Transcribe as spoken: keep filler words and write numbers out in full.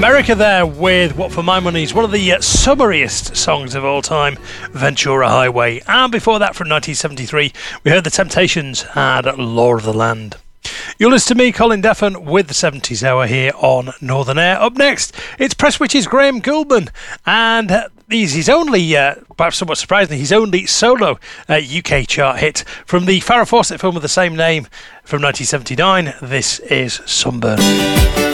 America there with What For My Money is one of the uh, summariest songs of all time, Ventura Highway. And before that, from nineteen seventy-three, we heard The Temptations had Law of the Land. You'll listen to me, Colin Deffin, with the seventies Hour here on Northern Air. Up next, it's Presswitch's Graham Gouldman, and uh, he's his only, uh, perhaps somewhat surprisingly, his only solo uh, U K chart hit from the Farrah Fawcett film with the same name from nineteen seventy-nine. This is Sunburn.